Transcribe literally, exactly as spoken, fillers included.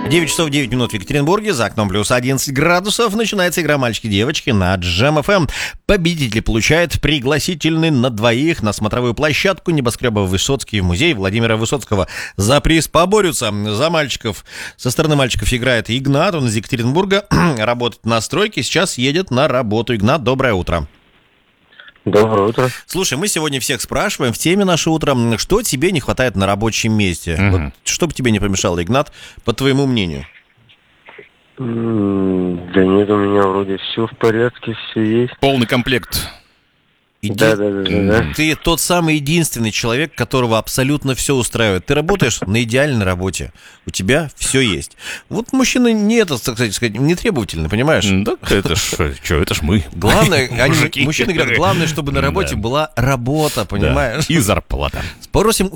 девять часов девять минут в Екатеринбурге, за окном плюс одиннадцать градусов. Начинается игра «Мальчики-девочки» на Джем эф эм. Победитель получает пригласительный на двоих на смотровую площадку небоскреба Высоцкий в музей Владимира Высоцкого. За приз поборются. За мальчиков, со стороны мальчиков играет Игнат, он из Екатеринбурга, работает на стройке, сейчас едет на работу. Игнат, доброе утро. Доброе утро. Слушай, мы сегодня всех спрашиваем в теме «Наше утро», что тебе не хватает на рабочем месте? Мгм. Вот, что бы тебе не помешало, Игнат, по твоему мнению? М, Да нет, у меня вроде все в порядке, все есть. Полный комплект. Иди- Да, да, да, да, да. Ты тот самый единственный человек, которого абсолютно все устраивает. Ты работаешь на идеальной работе. У тебя все есть. Вот мужчины не это, кстати сказать, не требовательны, понимаешь? Да, это ж, что, это ж мы. Главное, они, Мужики. мужчины говорят, главное, чтобы на работе Да. была работа, Да. понимаешь? И зарплата. Спросим